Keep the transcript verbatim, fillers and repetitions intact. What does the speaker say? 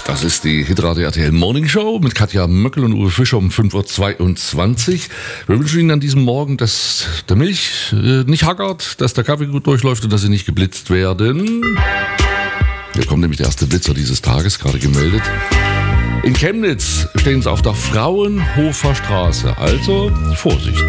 Das ist die Hitradio R T L Morning Show mit Katja Möckel und Uwe Fischer um fünf Uhr zweiundzwanzig. Wir wünschen Ihnen an diesem Morgen, dass der Milch äh, nicht hackert, dass der Kaffee gut durchläuft und dass Sie nicht geblitzt werden. Hier kommt nämlich der erste Blitzer dieses Tages, gerade gemeldet. In Chemnitz stehen Sie auf der Fraunhofer Straße, also Vorsicht.